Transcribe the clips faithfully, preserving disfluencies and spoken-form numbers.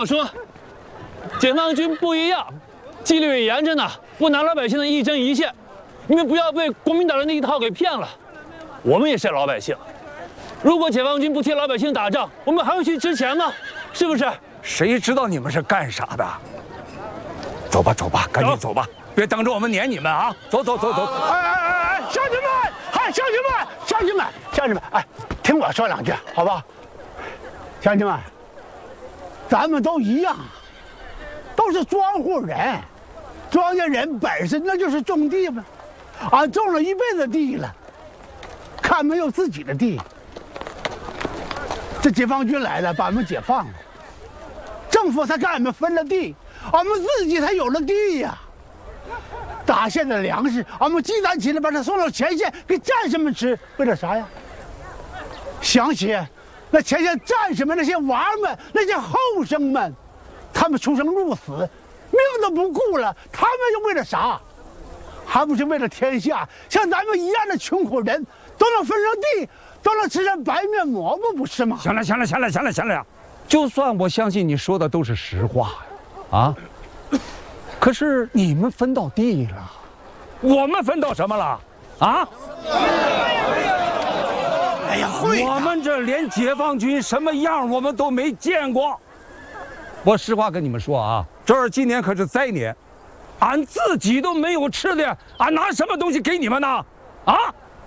好说，解放军不一样，纪律也严着呢，不拿老百姓的一针一线。你们不要被国民党人那一套给骗了。我们也是老百姓，如果解放军不替老百姓打仗，我们还会去值钱吗？是不是？ 谁知道你们是干啥的？走吧，走吧，赶紧走吧，别等着我们撵你们啊！走走走走！ 哎哎哎哎，乡亲们，嗨，乡亲们，乡亲们，乡亲们，哎，听我说两句，好吧？乡亲们，咱们都一样，都是庄户人，庄稼人本身那就是种地嘛，俺种了一辈子地了，看没有自己的地，这解放军来了，把俺们解放了，政府才给俺们分了地。俺们自己才有了地呀！打下的粮食，俺们积攒起来，把它送到前线给战士们吃，为了啥呀？想起那前线战士们、那些娃儿们、那些后生们，他们出生入死，命都不顾了，他们又为了啥？还不是为了天下像咱们一样的穷苦人都能分上地，都能吃上白面馍馍，不是吗？ 行了，行了，行了，行了，行了，就算我相信你说的都是实话。啊！可是你们分到地了，我们分到什么了？啊！ 哎呀，会！ 我们这连解放军什么样我们都没见过。我实话跟你们说啊，这儿今年可是灾年，俺自己都没有吃的，俺拿什么东西给你们呢？啊！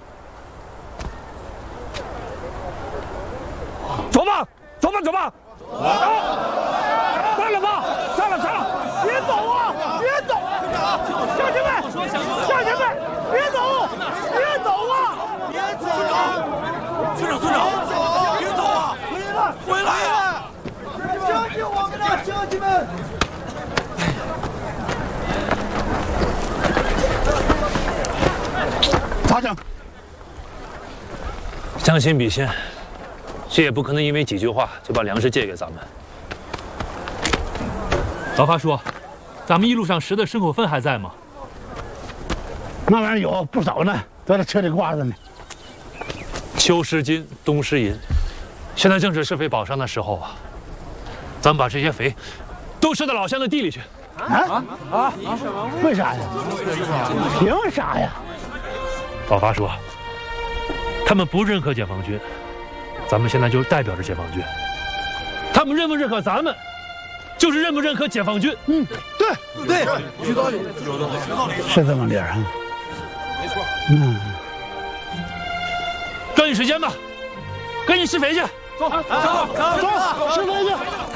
走吧，走吧，走吧！啊！散了吧，散了，散了！ 别走啊，别走！乡亲们，乡亲们，别走，别走啊！ 别走啊！村长，村长，别走啊！回来，回来呀！相信我们的乡亲们！ 咋整？ 将心比心，谁也不可能因为几句话就把粮食借给咱们。老发叔，咱们一路上拾的牲口粪还在吗？ 那玩意儿有不少呢，都在车里挂着呢。 秋失金，冬失银，现在正是施肥保墒的时候啊！咱们把这些肥都施到老乡的地里去。 啊啊！为啥呀？凭啥呀？ 老发叔，他们不认可解放军，咱们现在就代表着解放军。他们认不认可咱们？就是认不认可解放军？ 嗯，对对，有道理，有道理，有道理， 是这么理儿啊。 没错。 嗯， 抓紧时间吧，赶紧施肥去。 走，走，走， 走，施肥去。